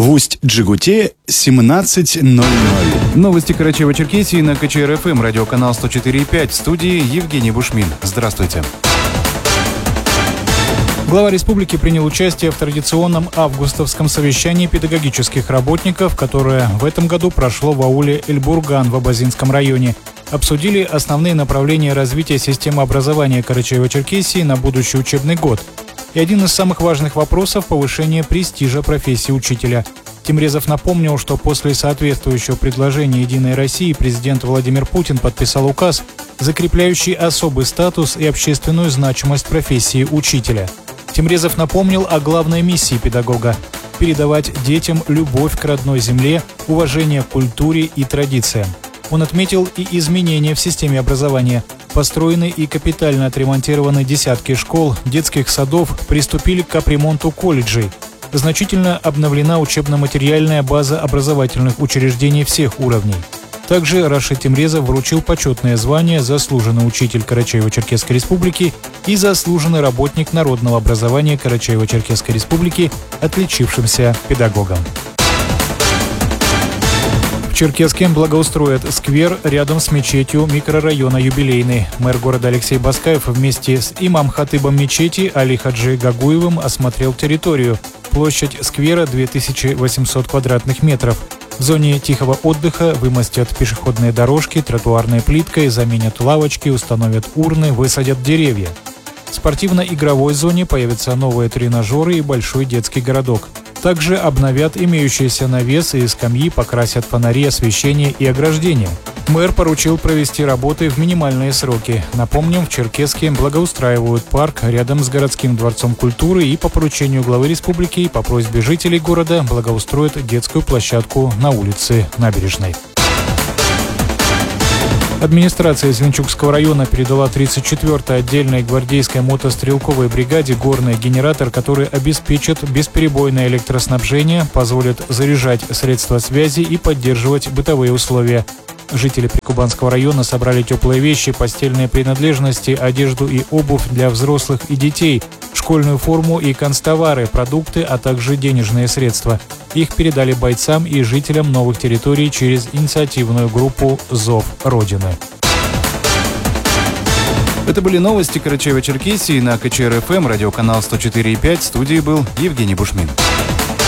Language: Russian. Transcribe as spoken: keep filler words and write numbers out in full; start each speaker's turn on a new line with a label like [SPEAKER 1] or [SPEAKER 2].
[SPEAKER 1] В Усть-Джегуте семнадцать ноль ноль.
[SPEAKER 2] Новости Карачаево-Черкесии на КЧР-ФМ, радиоканал сто четыре и пять. В студии Евгений Бушмин. Здравствуйте. Глава республики принял участие в традиционном августовском совещании педагогических работников, которое в этом году прошло в ауле Эльбурган в Абазинском районе. Обсудили основные направления развития системы образования Карачаево-Черкесии на будущий учебный год. И один из самых важных вопросов – повышение престижа профессии учителя. Тимрезов напомнил, что после соответствующего предложения «Единой России» президент Владимир Путин подписал указ, закрепляющий особый статус и общественную значимость профессии учителя. Тимрезов напомнил о главной миссии педагога – передавать детям любовь к родной земле, уважение к культуре и традициям. Он отметил и изменения в системе образования. Построены и капитально отремонтированы десятки школ, детских садов, приступили к капремонту колледжей. Значительно обновлена учебно-материальная база образовательных учреждений всех уровней. Также Рашид Тимрезов вручил почетное звание «Заслуженный учитель Карачаево-Черкесской Республики» и «Заслуженный работник народного образования Карачаево-Черкесской Республики», отличившимся педагогам. В Черкесске благоустроят сквер рядом с мечетью микрорайона Юбилейный. Мэр города Алексей Баскаев вместе с имам-хатыбом мечети Али Хаджи Гагуевым осмотрел территорию. Площадь сквера две тысячи восемьсот квадратных метров. В зоне тихого отдыха вымостят пешеходные дорожки, тротуарной плиткой, заменят лавочки, установят урны, высадят деревья. В спортивно-игровой зоне появятся новые тренажеры и большой детский городок. Также обновят имеющиеся навесы и скамьи, покрасят фонари, освещение и ограждения. Мэр поручил провести работы в минимальные сроки. Напомним, в Черкесске благоустраивают парк рядом с городским дворцом культуры и по поручению главы республики и по просьбе жителей города благоустроят детскую площадку на улице Набережной. Администрация Звенчукского района передала тридцать четвёртой отдельной гвардейской мотострелковой бригаде горный генератор, который обеспечит бесперебойное электроснабжение, позволит заряжать средства связи и поддерживать бытовые условия. Жители Прикубанского района собрали теплые вещи, постельные принадлежности, одежду и обувь для взрослых и детей, школьную форму и канцтовары, продукты, а также денежные средства. Их передали бойцам и жителям новых территорий через инициативную группу «Зов Родины». Это были новости Карачаево-Черкесии на КЧР-ФМ, радиоканал сто четыре и пять. В студии был Евгений Бушмин.